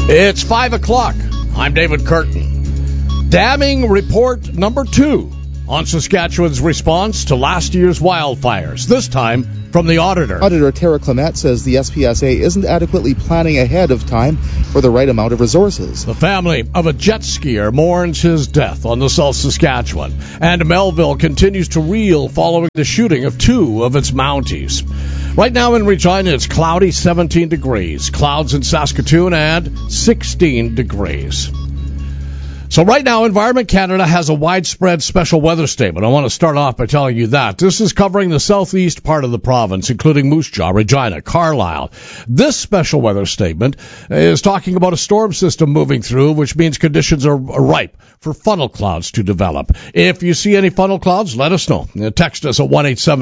It's 5 o'clock. I'm David Curtin. Damning report number 2 on Saskatchewan's response to last year's wildfires, this time from the auditor. Auditor Tara Clement says the SPSA isn't adequately planning ahead of time for the right amount of resources. The family of a jet skier mourns his death on the South Saskatchewan, and Melville continues to reel following the shooting of 2 of its Mounties. Right now in Regina, it's cloudy, 17 degrees. Clouds in Saskatoon, and 16 degrees. So right now, Environment Canada has a widespread special weather statement. I want to start off by telling you that. This is covering the southeast part of the province, including Moose Jaw, Regina, Carlisle. This special weather statement is talking about a storm system moving through, which means conditions are ripe for funnel clouds to develop. If you see any funnel clouds, let us know. Text us at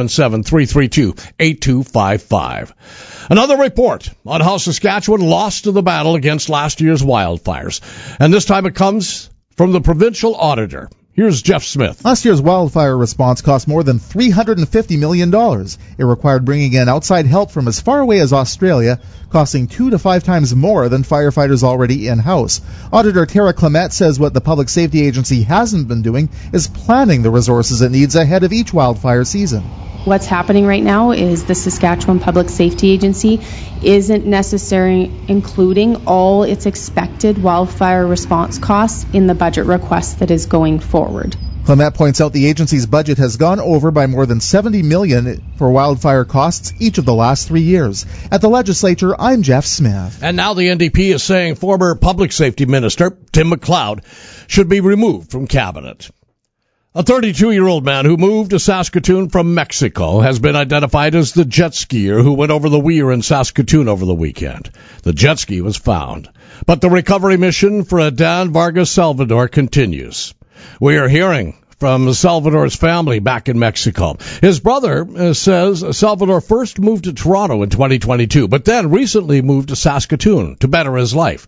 1-877-332-8255. Another report on how Saskatchewan lost to the battle against last year's wildfires. And this time it comes from the provincial auditor. Here's Jeff Smith. Last year's wildfire response cost more than $350 million. It required bringing in outside help from as far away as Australia, costing 2 to 5 times more than firefighters already in-house. Auditor Tara Clement says what the Public Safety Agency hasn't been doing is planning the resources it needs ahead of each wildfire season. What's happening right now is the Saskatchewan Public Safety Agency isn't necessarily including all its expected wildfire response costs in the budget request that is going forward. Clement points out the agency's budget has gone over by more than $70 million for wildfire costs each of the last 3 years. At the legislature, I'm Jeff Smith. And now the NDP is saying former Public Safety Minister Tim McLeod should be removed from cabinet. A 32-year-old man who moved to Saskatoon from Mexico has been identified as the jet skier who went over the weir in Saskatoon over the weekend. The jet ski was found, but the recovery mission for Adan Vargas Salvador continues. We are hearing from Salvador's family back in Mexico. His brother says Salvador first moved to Toronto in 2022, but then recently moved to Saskatoon to better his life.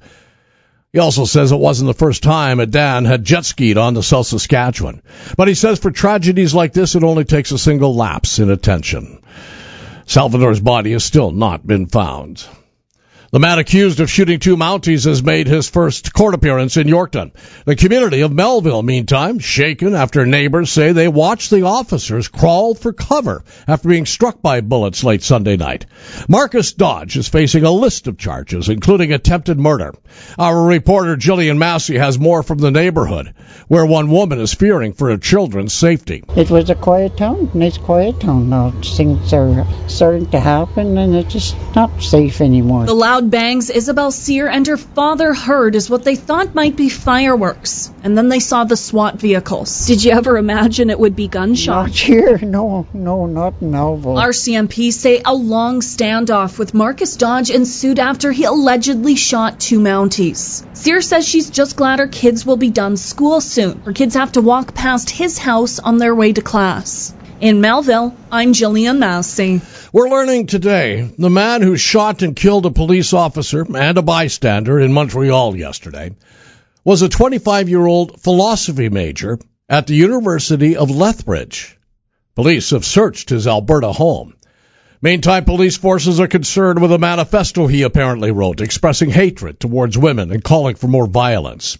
He also says it wasn't the first time Adan had jet skied on the South Saskatchewan. But he says for tragedies like this, it only takes a single lapse in attention. Salvador's body has still not been found. The man accused of shooting 2 Mounties has made his first court appearance in Yorkton. The community of Melville, meantime, shaken after neighbors say they watched the officers crawl for cover after being struck by bullets late Sunday night. Marcus Dodge is facing a list of charges, including attempted murder. Our reporter Gillian Massey has more from the neighborhood, where one woman is fearing for her children's safety. It was a quiet town, nice quiet town. Now things are starting to happen, and it's just not safe anymore. The loud bangs Isabel Sear and her father heard is what they thought might be fireworks, and then they saw the SWAT vehicles. Did you ever imagine it would be gunshots? Not here, no, not in Melville. RCMP say a long standoff with Marcus Dodge ensued after he allegedly shot 2 Mounties. Sear says she's just glad her kids will be done school soon. Her kids have to walk past his house on their way to class. In Melville, I'm Gillian Massey. We're learning today the man who shot and killed a police officer and a bystander in Montreal yesterday was a 25-year-old philosophy major at the University of Lethbridge. Police have searched his Alberta home. Meantime, police forces are concerned with a manifesto he apparently wrote expressing hatred towards women and calling for more violence.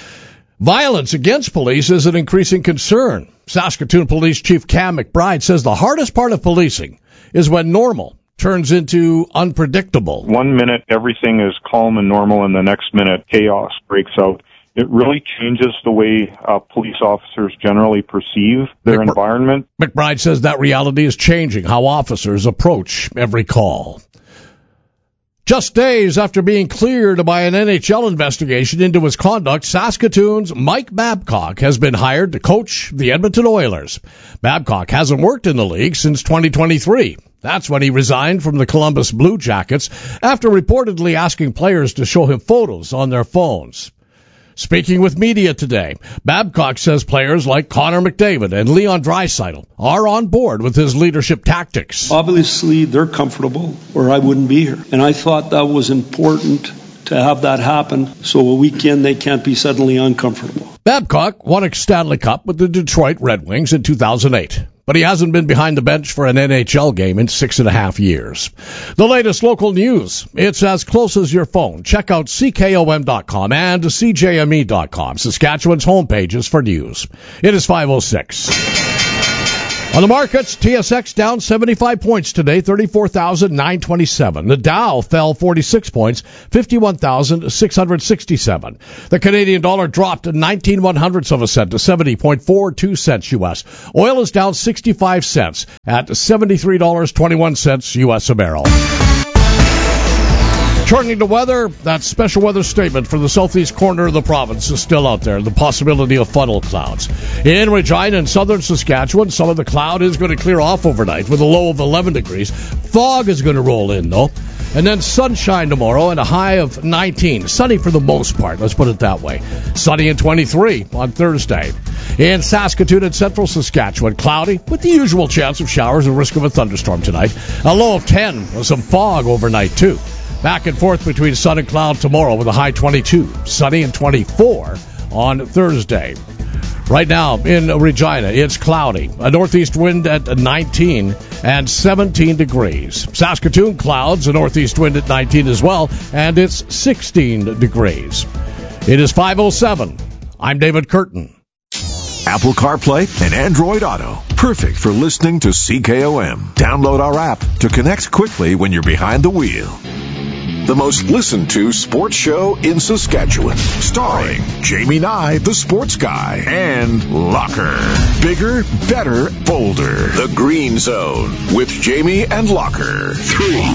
Violence against police is an increasing concern. Saskatoon Police Chief Cam McBride says the hardest part of policing is when normal turns into unpredictable. 1 minute, everything is calm and normal, and the next minute, chaos breaks out. It really changes the way police officers generally perceive their environment. McBride says that reality is changing how officers approach every call. Just days after being cleared by an NHL investigation into his conduct, Saskatoon's Mike Babcock has been hired to coach the Edmonton Oilers. Babcock hasn't worked in the league since 2023. That's when he resigned from the Columbus Blue Jackets after reportedly asking players to show him photos on their phones. Speaking with media today, Babcock says players like Connor McDavid and Leon Draisaitl are on board with his leadership tactics. Obviously, they're comfortable, or I wouldn't be here. And I thought that was important to have that happen, so a weekend they can't be suddenly uncomfortable. Babcock won a Stanley Cup with the Detroit Red Wings in 2008, but he hasn't been behind the bench for an NHL game in 6.5 years. The latest local news, it's as close as your phone. Check out CKOM.com and CJME.com, Saskatchewan's homepages for news. It is 5:06. On the markets, TSX down 75 points today, 34,927. The Dow fell 46 points, 51,667. The Canadian dollar dropped 19/100ths of a cent to 70.42 cents U.S. Oil is down 65 cents at $73.21 U.S. a barrel. Turning to weather, that special weather statement for the southeast corner of the province is still out there, the possibility of funnel clouds. In Regina and southern Saskatchewan, some of the cloud is going to clear off overnight with a low of 11 degrees. Fog is going to roll in, though. And then sunshine tomorrow and a high of 19. Sunny for the most part, let's put it that way. Sunny and 23 on Thursday. In Saskatoon and central Saskatchewan, cloudy with the usual chance of showers and risk of a thunderstorm tonight. A low of 10 with some fog overnight, too. Back and forth between sun and cloud tomorrow with a high 22. Sunny and 24 on Thursday. Right now in Regina, it's cloudy. A northeast wind at 19 and 17 degrees. Saskatoon, clouds, a northeast wind at 19 as well, and it's 16 degrees. It is 5:07. I'm David Curtin. Apple CarPlay and Android Auto. Perfect for listening to CKOM. Download our app to connect quickly when you're behind the wheel. The most listened to sports show in Saskatchewan. Starring Jamie Nye, the sports guy, and Locker. Bigger, better, bolder. The Green Zone with Jamie and Locker. 3.